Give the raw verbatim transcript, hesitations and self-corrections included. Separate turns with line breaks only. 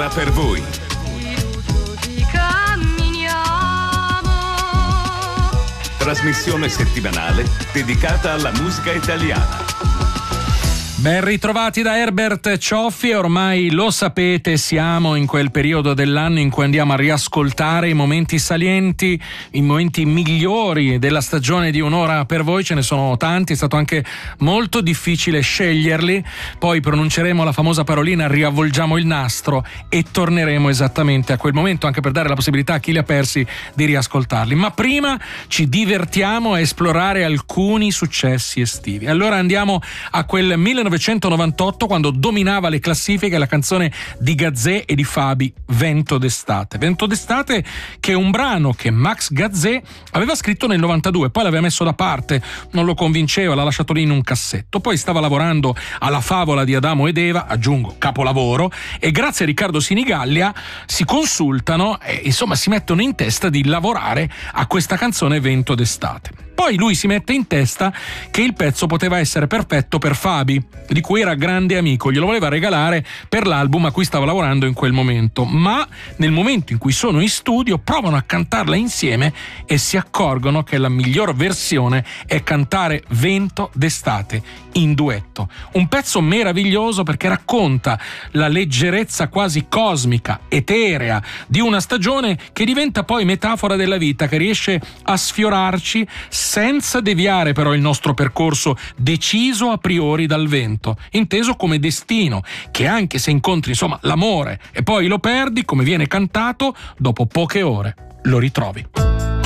un'ora per voi. Trasmissione settimanale dedicata alla musica italiana.
Ben ritrovati da Herbert Cioffi, e ormai lo sapete, siamo in quel periodo dell'anno in cui andiamo a riascoltare i momenti salienti, i momenti migliori della stagione di Un'ora per voi. Ce ne sono tanti, è stato anche molto difficile sceglierli, poi pronunceremo la famosa parolina, riavvolgiamo il nastro e torneremo esattamente a quel momento, anche per dare la possibilità a chi li ha persi di riascoltarli. Ma prima ci divertiamo a esplorare alcuni successi estivi. Allora andiamo a quel millenovecentonovantotto, quando dominava le classifiche la canzone di Gazzè e di Fabi, Vento d'estate. Vento d'estate, che è un brano che Max Gazzè aveva scritto nel novantadue, poi l'aveva messo da parte, non lo convinceva, l'ha lasciato lì in un cassetto. Poi stava lavorando alla favola di Adamo ed Eva, aggiungo capolavoro, e grazie a Riccardo Sinigallia si consultano e insomma si mettono in testa di lavorare a questa canzone Vento d'estate. Poi lui si mette in testa che il pezzo poteva essere perfetto per Fabi, di cui era grande amico, glielo voleva regalare per l'album a cui stava lavorando in quel momento, ma nel momento in cui sono in studio provano a cantarla insieme e si accorgono che la miglior versione è cantare Vento d'estate in duetto. Un pezzo meraviglioso perché racconta la leggerezza quasi cosmica, eterea di una stagione che diventa poi metafora della vita, che riesce a sfiorarci senza deviare però il nostro percorso deciso a priori dal vento, inteso come destino, che anche se incontri insomma l'amore e poi lo perdi, come viene cantato, dopo poche ore lo ritrovi.